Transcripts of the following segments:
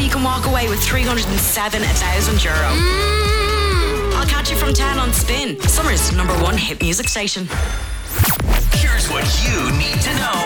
you can walk away with €307,000. I'll catch you from 10 on Spin, Summer's #1 hit music station. Here's what you need to know.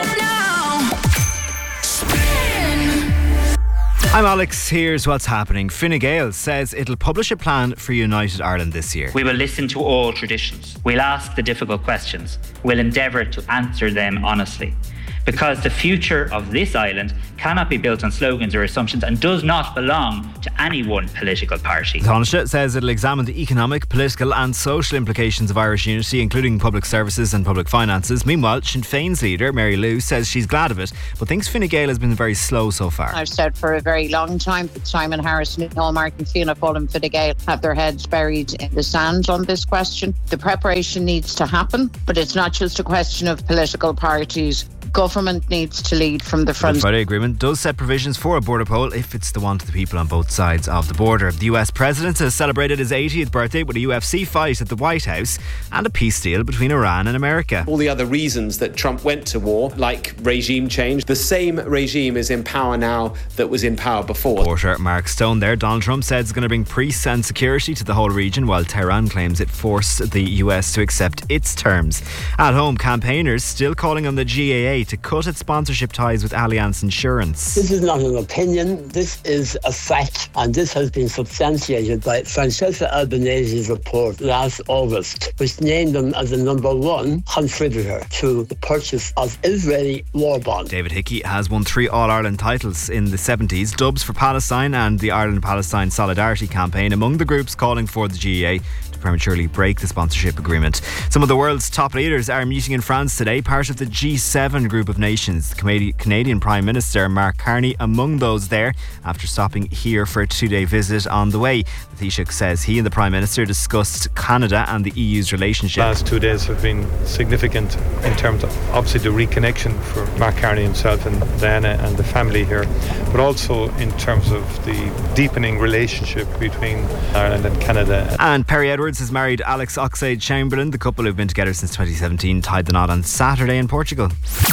I'm Alex, here's what's happening. Fine Gael says it'll publish a plan for United Ireland this year. We will listen to all traditions. We'll ask the difficult questions. We'll endeavour to answer them honestly. Because the future of this island cannot be built on slogans or assumptions and does not belong to any one political party. Taoiseach says it'll examine the economic, political and social implications of Irish unity, including public services and public finances. Meanwhile, Sinn Féin's leader, Mary Lou, says she's glad of it, but thinks Fine Gael has been very slow so far. I've said for a very long time that Simon Harris, Noel Martin, Fianna Fáil and Fine Gael have their heads buried in the sand on this question. The preparation needs to happen, but it's not just a question of political parties. Government needs to lead from the front. The Friday Agreement does set provisions for a border poll if it's the want of the people on both sides of the border. The US President has celebrated his 80th birthday with a UFC fight at the White House and a peace deal between Iran and America. All the other reasons that Trump went to war, like regime change, the same regime is in power now that was in power before. Reporter Mark Stone there. Donald Trump said it's going to bring peace and security to the whole region, while Tehran claims it forced the US to accept its terms. At home, campaigners still calling on the GAA to cut its sponsorship ties with Allianz Insurance. This is not an opinion, this is a fact, and this has been substantiated by Francesca Albanese's report last August, which named them as the #1 contributor to the purchase of Israeli war bonds. David Hickey has won 3 All-Ireland titles in the 70s, Dubs for Palestine and the Ireland-Palestine Solidarity Campaign, among the groups calling for the GAA to prematurely break the sponsorship agreement. Some of the world's top leaders are meeting in France today, part of the G7 group of nations. The Canadian Prime Minister Mark Carney among those there, after stopping here for a 2-day visit on the way. The Taoiseach says he and the Prime Minister discussed Canada and the EU's relationship. The last 2 days have been significant in terms of obviously the reconnection for Mark Carney himself and Diana and the family here, but also in terms of the deepening relationship between Ireland and Canada. And Perry Edwards has married Alex Oxlade-Chamberlain. The couple, who've been together since 2017, tied the knot on Saturday in Portugal.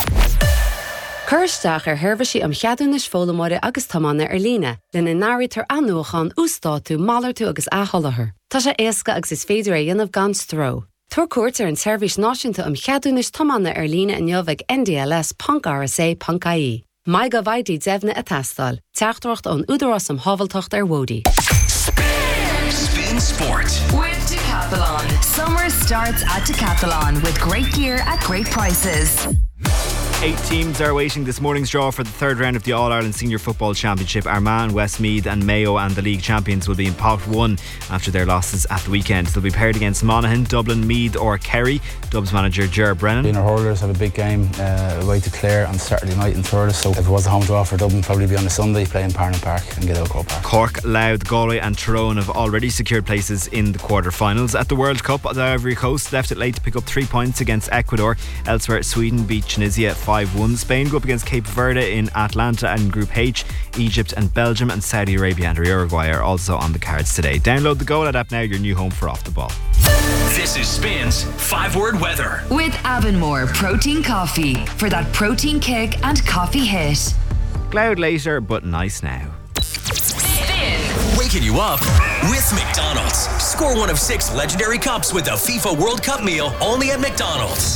Chuirsteach hirmhaisí cheadúnas fólamóide agus tamána líne, lena náirítar anúchan ústáú málartú agus atholathar. Tá sé éasca agus is féidir dhéanamh gan stró. Tuair cuairt ar an seirbhís náisiúnta cheadúnas tamána líne in neomhaigh NDLS.RSA.ie. Mai go bhaidí deimhne a teastáil, teachtacht an údarás am hábhaltacht ar Wody. Spin Sport With Decathlon. Summer starts at Decathlon with great gear at great prices. 8 teams are awaiting this morning's draw for the third round of the All-Ireland Senior Football Championship. Armagh, Westmeath and Mayo and the league champions will be in pot 1 after their losses at the weekend. They'll be paired against Monaghan, Dublin, Meath or Kerry. Dubs manager Ger Brennan. Our hurlers have a big game away to Clare on Saturday night in Thurles, so if it was a home draw for Dublin, probably be on a Sunday playing Parnham Park and Giddo Park. Cork, Louth, Galway and Tyrone have already secured places in the quarter-finals. At the World Cup, the Ivory Coast left it late to pick up 3 points against Ecuador. Elsewhere, Sweden beat Tunisia 5-1. Spain go up against Cape Verde in Atlanta and Group H. Egypt and Belgium and Saudi Arabia and Uruguay are also on the cards today. Download the Go Lad app now, your new home for Off the Ball. This is Spin's 5-word weather. With Avonmore Protein Coffee for that protein kick and coffee hit. Cloud later, but nice now. Spin. Waking you up with McDonald's. Score one of 6 legendary cups with the FIFA World Cup meal only at McDonald's.